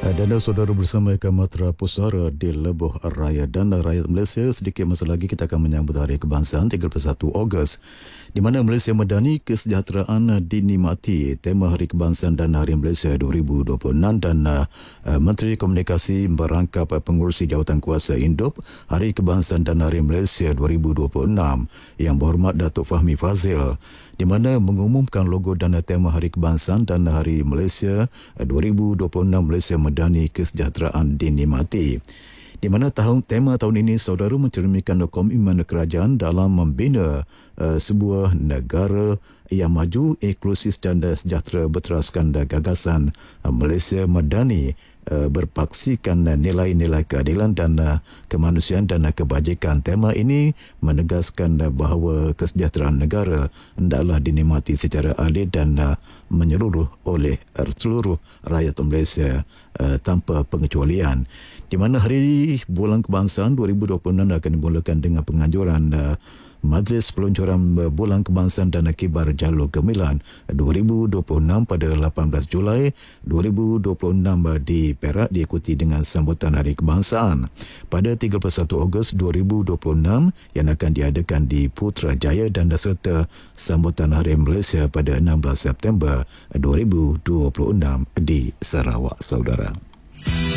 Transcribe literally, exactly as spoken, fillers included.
Dana saudara bersama Kamatra Pusara di Lebuh Raya Dana Rakyat Malaysia. Sedikit masa lagi kita akan menyambut Hari Kebangsaan tiga puluh satu Ogos, di mana Malaysia Madani Kesejahteraan dinikmati. Tema Hari Kebangsaan dan Hari Malaysia dua ribu dua puluh enam dan uh, Menteri Komunikasi merangkap pengurusi jawatan kuasa Indop Hari Kebangsaan dan Hari Malaysia dua ribu dua puluh enam Yang Berhormat Datuk Fahmi Fazil, di mana mengumumkan logo dan tema Hari Kebangsaan dan Hari Malaysia dua ribu dua puluh enam Malaysia Madani Kesejahteraan dinikmati. Di mana tahun tema tahun ini saudara mencerminkan komitmen kerajaan dalam membina uh, sebuah negara yang maju, inklusif dan sejahtera berteraskan gagasan uh, Malaysia Madani uh, berpaksikan nilai-nilai keadilan dan uh, kemanusiaan dan uh, kebajikan. Tema ini menegaskan uh, bahawa kesejahteraan negara hendaklah dinikmati secara adil dan uh, menyeluruh oleh uh, seluruh rakyat Malaysia uh, tanpa pengecualian. Di mana Hari Bulan Kebangsaan dua ribu dua puluh enam akan dimulakan dengan penganjuran uh, Majlis Peluncuran Bulan Kebangsaan dan Kibar Jalur Gemilan dua ribu dua puluh enam pada lapan belas Julai dua ribu dua puluh enam di Perak, diikuti dengan sambutan Hari Kebangsaan pada tiga puluh satu Ogos dua ribu dua puluh enam yang akan diadakan di Putrajaya, dan serta sambutan Hari Malaysia pada enam belas September dua ribu dua puluh enam di Sarawak, saudara.